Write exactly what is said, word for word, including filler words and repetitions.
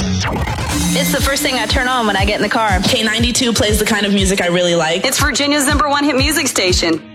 It's the first thing I turn on when I get in the car. K ninety-two plays the kind of music I really like. It's Virginia's number one hit music station.